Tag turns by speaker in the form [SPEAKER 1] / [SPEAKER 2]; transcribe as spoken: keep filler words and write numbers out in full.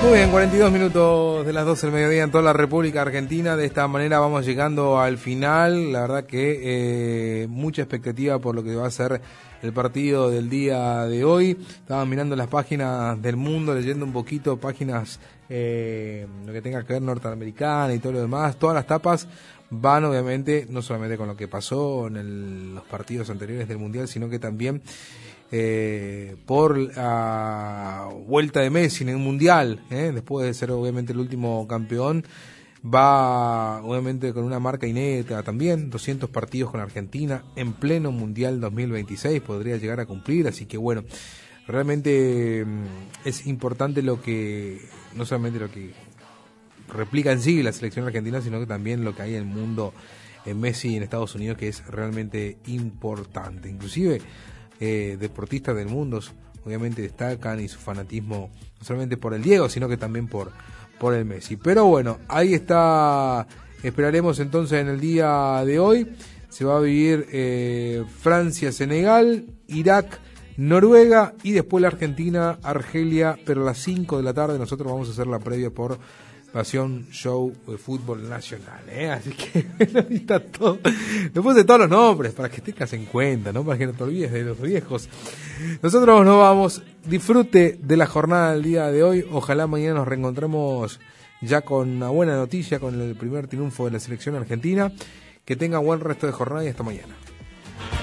[SPEAKER 1] Muy bien, cuarenta y dos minutos de las doce del mediodía en toda la República Argentina. De esta manera vamos llegando al final. La verdad que eh, mucha expectativa por lo que va a ser el partido del día de hoy. Estaba mirando las páginas del mundo, leyendo un poquito páginas, eh, lo que tenga que ver norteamericana y todo lo demás. Todas las tapas van obviamente, no solamente con lo que pasó en el, los partidos anteriores del Mundial, sino que también Eh, por la vuelta de Messi en el Mundial, eh, después de ser obviamente el último campeón, va obviamente con una marca inédita también, doscientos partidos con Argentina en pleno Mundial dos mil veintiséis, podría llegar a cumplir, así que bueno, realmente es importante lo que, no solamente lo que replica en sí la selección argentina, sino que también lo que hay en el mundo en Messi y en Estados Unidos, que es realmente importante. Inclusive Eh, deportistas del mundo obviamente destacan y su fanatismo no solamente por el Diego, sino que también por, por el Messi. Pero bueno, ahí está, esperaremos entonces en el día de hoy, se va a vivir eh, Francia, Senegal, Irak, Noruega y después la Argentina, Argelia, pero a las cinco de la tarde nosotros vamos a hacer la previa por Pasión Show de Fútbol Nacional, ¿eh? Así que ahí está todo. Después de todos los nombres, para que tengas en cuenta, ¿no? Para que no te olvides de los viejos. Nosotros nos vamos. Disfrute de la jornada del día de hoy. Ojalá mañana nos reencontremos ya con una buena noticia, con el primer triunfo de la selección argentina. Que tenga buen resto de jornada y hasta mañana.